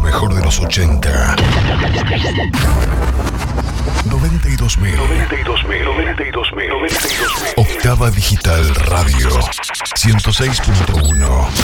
mejor de los 80. 92.000. Octava Digital Radio 106.1.